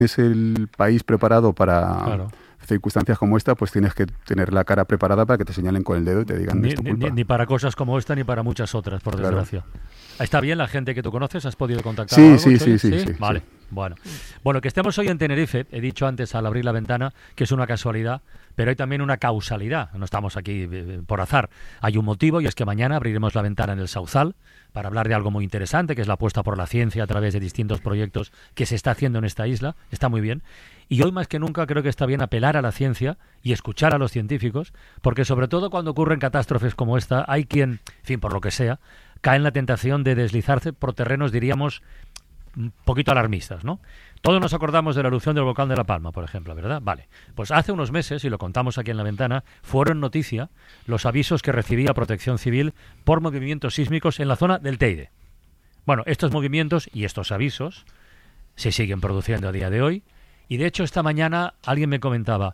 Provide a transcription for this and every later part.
es el país preparado para Claro. circunstancias como esta, pues tienes que tener la cara preparada para que te señalen con el dedo y te digan es tu culpa. Ni para cosas como esta ni para muchas otras, por Claro. desgracia. ¿Está bien la gente que tú conoces? ¿Has podido contactar Sí, algo, sí, Choy? sí. Vale, bueno, que estemos hoy en Tenerife, he dicho antes al abrir la ventana que es una casualidad, pero hay también una causalidad. No estamos aquí por azar. Hay un motivo y es que mañana abriremos la ventana en el Sauzal para hablar de algo muy interesante, que es la apuesta por la ciencia a través de distintos proyectos que se está haciendo en esta isla. Está muy bien. Y hoy más que nunca creo que está bien apelar a la ciencia y escuchar a los científicos, porque sobre todo cuando ocurren catástrofes como esta, hay quien, en fin, por lo que sea, cae en la tentación de deslizarse por terrenos, diríamos, un poquito alarmistas, ¿no? Todos nos acordamos de la erupción del volcán de La Palma, por ejemplo, ¿verdad? Vale. Pues hace unos meses, y lo contamos aquí en la ventana, fueron noticia los avisos que recibía Protección Civil por movimientos sísmicos en la zona del Teide. Bueno, estos movimientos y estos avisos se siguen produciendo a día de hoy, y de hecho esta mañana alguien me comentaba,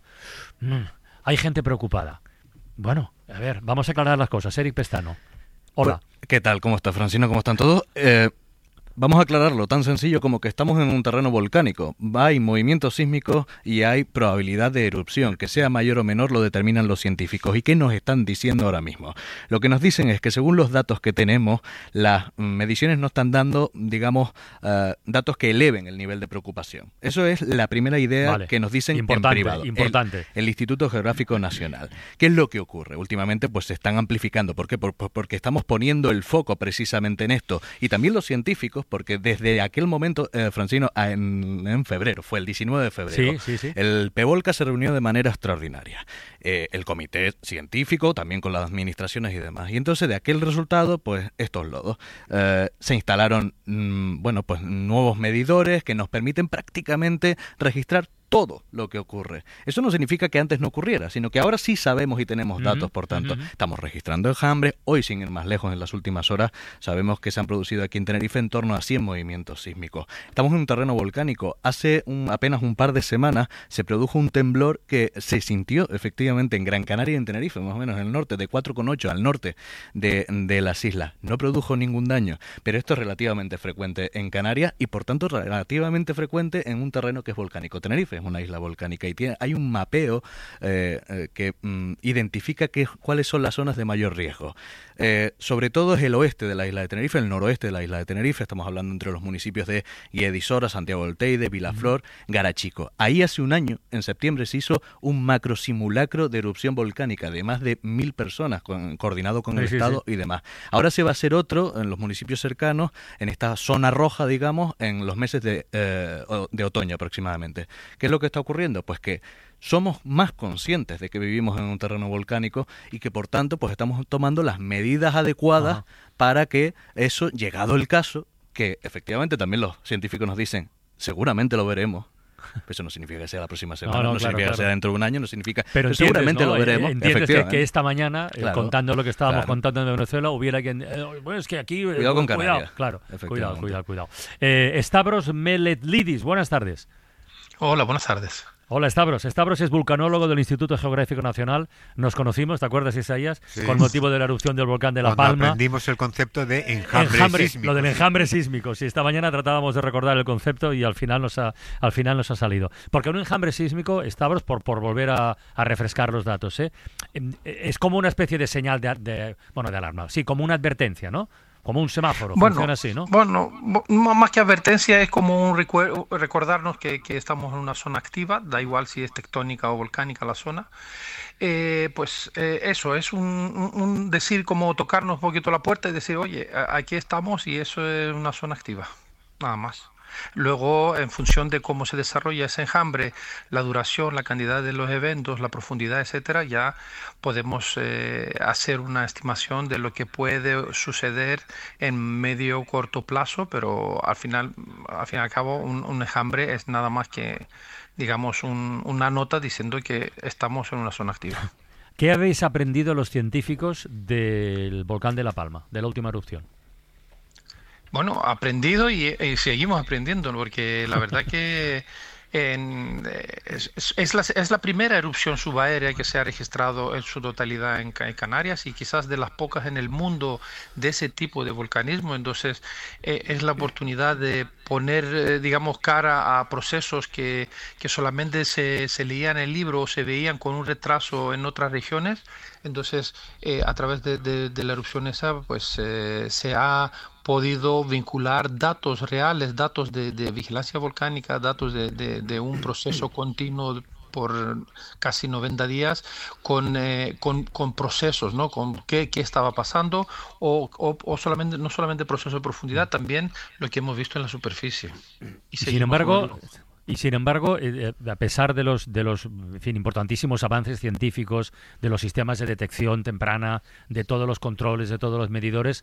hay gente preocupada. Bueno, a ver, vamos a aclarar las cosas. Eric Pestano. Hola. ¿Qué tal? ¿Cómo está, Francino? ¿Cómo están todos? Vamos a aclararlo, tan sencillo como que estamos en un terreno volcánico. Hay movimientos sísmicos y hay probabilidad de erupción. Que sea mayor o menor lo determinan los científicos. ¿Y qué nos están diciendo ahora mismo? Lo que nos dicen es que según los datos que tenemos, las mediciones no están dando, digamos, datos que eleven el nivel de preocupación. Eso es la primera idea que nos dicen en privado. Importante. El Instituto Geográfico Nacional. ¿Qué es lo que ocurre? Últimamente pues se están amplificando. ¿Por qué? Porque estamos poniendo el foco precisamente en esto. Y también los científicos, porque desde aquel momento, Francino, en febrero, fue el 19 de febrero, sí. el PEVOLCA se reunió de manera extraordinaria. El comité científico, también con las administraciones y demás. Y entonces de aquel resultado, pues estos lodos. Se instalaron, pues nuevos medidores que nos permiten prácticamente registrar todo lo que ocurre. Eso no significa que antes no ocurriera, sino que ahora sí sabemos y tenemos datos, por tanto. Estamos registrando enjambres. Hoy, sin ir más lejos, en las últimas horas, sabemos que se han producido aquí en Tenerife en torno a 100 movimientos sísmicos. Estamos en un terreno volcánico. Hace apenas un par de semanas se produjo un temblor que se sintió efectivamente en Gran Canaria y en Tenerife, más o menos en el norte, de 4,8 al norte de las islas. No produjo ningún daño, pero esto es relativamente frecuente en Canarias y, por tanto, relativamente frecuente en un terreno que es volcánico. Tenerife es una isla volcánica y hay un mapeo que identifica cuáles son las zonas de mayor riesgo. Sobre todo es el oeste de la isla de Tenerife, el noroeste de la isla de Tenerife. Estamos hablando entre los municipios de Guedisora, Santiago del Teide, Vilaflor, Garachico. Ahí hace un año, en septiembre, se hizo un macro simulacro de erupción volcánica de más de 1.000 personas, coordinado con el Estado y demás. Ahora se va a hacer otro en los municipios cercanos, en esta zona roja, digamos, en los meses de otoño aproximadamente. ¿Qué es lo que está ocurriendo? Pues que somos más conscientes de que vivimos en un terreno volcánico y que por tanto pues estamos tomando las medidas adecuadas para que eso, llegado el caso, que efectivamente también los científicos nos dicen, seguramente lo veremos. Eso no significa que sea la próxima semana, no significa que sea dentro de un año, no significa... Pero seguramente lo veremos. Entiendes que esta mañana, contando lo que estábamos contando de Venezuela, hubiera quien... bueno, es que aquí... Cuidado con Canarias. Claro, cuidado. Stavros Meletlidis, buenas tardes. Hola, buenas tardes. Hola, Stavros. Stavros es vulcanólogo del Instituto Geográfico Nacional. Nos conocimos, ¿te acuerdas, Isaías? Sí. Con motivo de la erupción del volcán de La Palma. Aprendimos el concepto de enjambre sísmico. Lo del enjambre sísmico. Sí, esta mañana tratábamos de recordar el concepto y al final nos ha salido. Porque un enjambre sísmico, Stavros, por volver a refrescar los datos, es como una especie de señal de alarma. Sí, como una advertencia, ¿no? Como un semáforo, funciona así, ¿no? Bueno, más que advertencia es como un recordarnos que estamos en una zona activa, da igual si es tectónica o volcánica la zona. Eso es un decir, como tocarnos un poquito la puerta y decir, oye, aquí estamos y eso es una zona activa, nada más. Luego, en función de cómo se desarrolla ese enjambre, la duración, la cantidad de los eventos, la profundidad, etcétera, ya podemos hacer una estimación de lo que puede suceder en medio o corto plazo, pero al fin y al cabo, un enjambre es nada más que, digamos, una nota diciendo que estamos en una zona activa. ¿Qué habéis aprendido los científicos del volcán de La Palma, de la última erupción? Bueno, aprendido y seguimos aprendiendo, porque la verdad que es la primera erupción subaérea que se ha registrado en su totalidad en Canarias y quizás de las pocas en el mundo de ese tipo de volcanismo. Entonces es la oportunidad de poner, digamos, cara a procesos que solamente se leían en el libro o se veían con un retraso en otras regiones. Entonces, a través de la erupción esa, pues se ha podido vincular datos reales, datos de vigilancia volcánica, datos de un proceso continuo por casi 90 días con procesos, ¿no? Con qué estaba pasando o solamente, no solamente procesos de profundidad, también lo que hemos visto en la superficie. Y sin embargo, a pesar de los en fin, importantísimos avances científicos, de los sistemas de detección temprana, de todos los controles, de todos los medidores,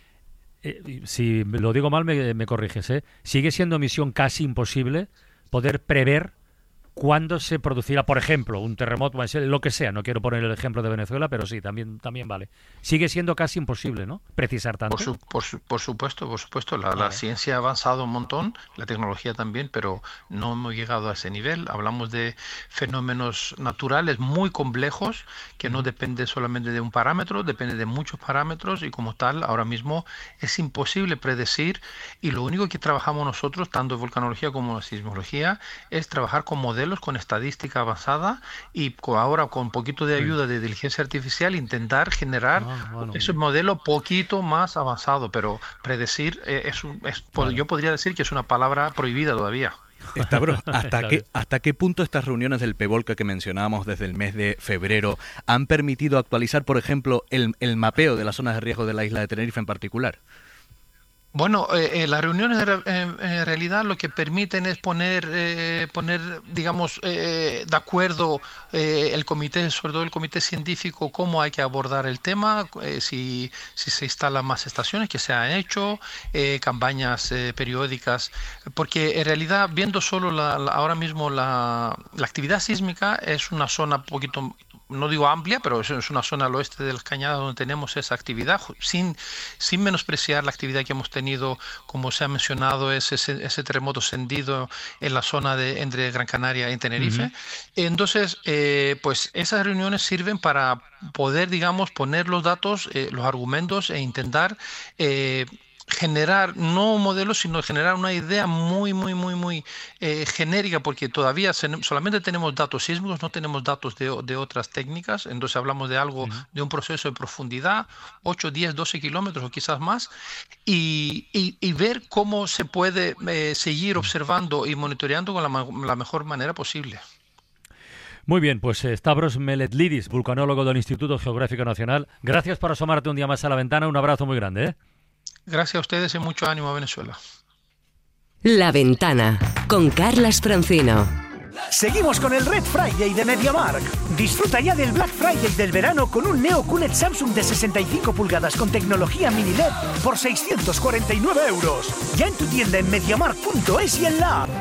si lo digo mal me corriges, sigue siendo misión casi imposible poder prever cuándo se producirá, por ejemplo, un terremoto, lo que sea. No quiero poner el ejemplo de Venezuela, pero sí, también vale. Sigue siendo casi imposible, ¿no?, precisar tanto. Por supuesto. La ciencia ha avanzado un montón, la tecnología también, pero no hemos llegado a ese nivel. Hablamos de fenómenos naturales muy complejos que no depende solamente de un parámetro, depende de muchos parámetros y como tal, ahora mismo es imposible predecir y lo único que trabajamos nosotros, tanto en volcanología como en sismología, es trabajar con modelos, con estadística avanzada y ahora con un poquito de ayuda de inteligencia artificial intentar generar ese modelo poquito más avanzado, pero predecir yo podría decir que es una palabra prohibida todavía. Stavros, ¿hasta qué punto estas reuniones del PEVOLCA que mencionábamos desde el mes de febrero han permitido actualizar, por ejemplo, el mapeo de las zonas de riesgo de la isla de Tenerife en particular? Bueno, las reuniones en realidad lo que permiten es poner digamos, de acuerdo el comité, sobre todo el comité científico, cómo hay que abordar el tema, si se instalan más estaciones, que se han hecho, campañas periódicas, porque en realidad viendo solo ahora mismo la actividad sísmica es una zona un poquito, no digo amplia, pero es una zona al oeste de las Cañadas donde tenemos esa actividad, sin menospreciar la actividad que hemos tenido, como se ha mencionado, ese terremoto sentido en la zona entre Gran Canaria y Tenerife. Uh-huh. Entonces, pues esas reuniones sirven para poder, digamos, poner los datos, los argumentos e intentar generar no un modelo, sino generar una idea muy genérica, porque todavía solamente tenemos datos sísmicos, no tenemos datos de otras técnicas. Entonces hablamos de algo, de un proceso de profundidad, 8, 10, 12 kilómetros o quizás más, y ver cómo se puede seguir observando y monitoreando con la mejor manera posible. Muy bien, pues Stavros Meletlidis, vulcanólogo del Instituto Geográfico Nacional, gracias por asomarte un día más a la ventana. Un abrazo muy grande, ¿eh? Gracias a ustedes y mucho ánimo a Venezuela. La Ventana, con Carlas Francino. Seguimos con el Red Friday de MediaMarkt. Disfruta ya del Black Friday del verano con un Neo QLED Samsung de 65 pulgadas con tecnología mini LED por 649 €. Ya en tu tienda en MediaMarkt.es y en la app.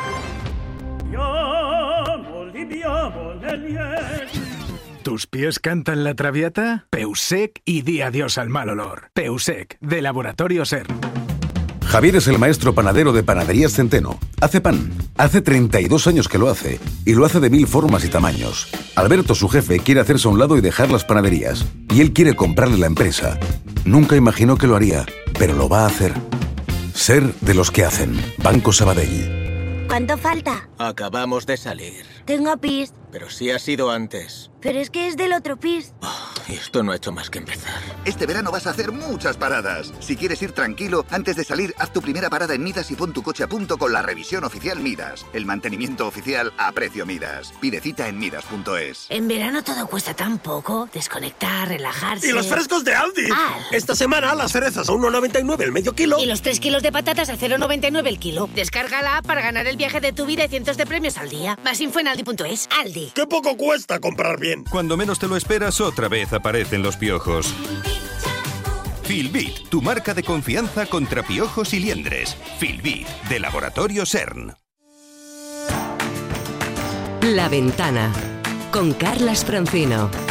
¿Tus pies cantan la Traviata? Peusec y di adiós al mal olor. Peusec, de Laboratorio CERN. Javier es el maestro panadero de Panaderías Centeno. Hace pan. Hace 32 años que lo hace. Y lo hace de 1000 formas y tamaños. Alberto, su jefe, quiere hacerse a un lado y dejar las panaderías. Y él quiere comprarle la empresa. Nunca imaginó que lo haría, pero lo va a hacer. Ser de los que hacen. Banco Sabadell. ¿Cuánto falta? Acabamos de salir. Tengo pis. Pero sí ha sido antes. Pero es que es del otro pis. Y esto no ha hecho más que empezar. Este verano vas a hacer muchas paradas. Si quieres ir tranquilo, antes de salir, haz tu primera parada en Midas y pon tu coche a punto con la revisión oficial Midas. El mantenimiento oficial a precio Midas. Pide cita en midas.es. En verano todo cuesta tan poco. Desconectar, relajarse. ¡Y los frescos de Aldi! Esta semana las cerezas a 1,99 el medio kilo. Y los 3 kilos de patatas a 0,99 el kilo. Descarga la app para ganar el viaje de tu vida y cientos de premios al día. Más info en aldi.es. Aldi. ¡Qué poco cuesta comprar bien! Cuando menos te lo esperas, otra vez aparecen los piojos. Filbit, tu marca de confianza contra piojos y liendres. Filbit, de Laboratorio CERN. La Ventana, con Carlas Francino.